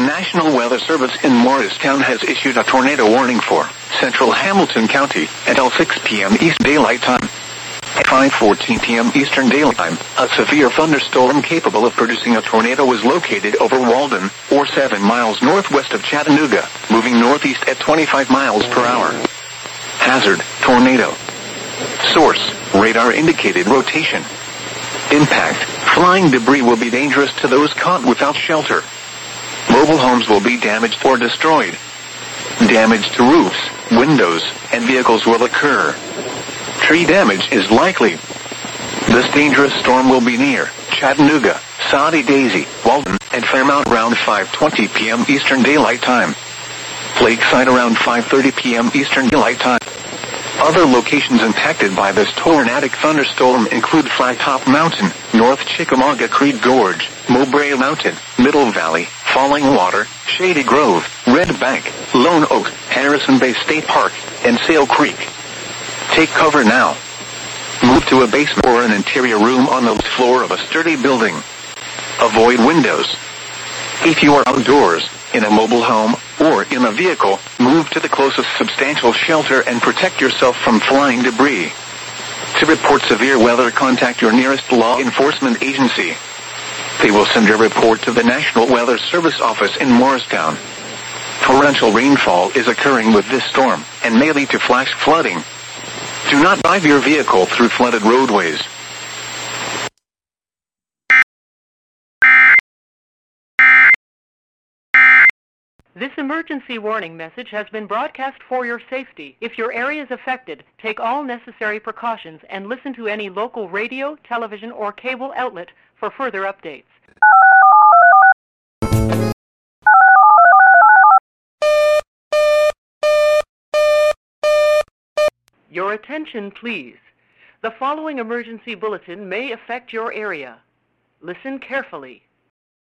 National Weather Service in Morristown has issued a tornado warning for central Hamilton County until 6 p.m. East Daylight Time. At 5:14 p.m. Eastern Daylight Time, a severe thunderstorm capable of producing a tornado was located over Walden, or 7 miles northwest of Chattanooga, moving northeast at 25 miles per hour. Hazard, tornado. Source, radar indicated rotation. Impact, flying debris will be dangerous to those caught without shelter. Mobile homes will be damaged or destroyed. Damage to roofs, windows, and vehicles will occur. Tree damage is likely. This dangerous storm will be near Chattanooga, Soddy Daisy, Walden, and Fairmount around 5:20 p.m. Eastern Daylight Time. Lakeside around 5:30 p.m. Eastern Daylight Time. Other locations impacted by this tornadic thunderstorm include Flattop Mountain, North Chickamauga Creek Gorge, Mowbray Mountain, Middle Valley, Falling Water, Shady Grove, Red Bank, Lone Oak, Harrison Bay State Park, and Sale Creek. Take cover now. Move to a basement or an interior room on the floor of a sturdy building. Avoid windows. If you are outdoors, in a mobile home, or in a vehicle, move to the closest substantial shelter and protect yourself from flying debris. To report severe weather, contact your nearest law enforcement agency. They will send a report to the National Weather Service office in Morristown. Torrential rainfall is occurring with this storm and may lead to flash flooding. Do not drive your vehicle through flooded roadways. This emergency warning message has been broadcast for your safety. If your area is affected, take all necessary precautions and listen to any local radio, television, or cable outlet for further updates. Your attention, please. The following emergency bulletin may affect your area. Listen carefully.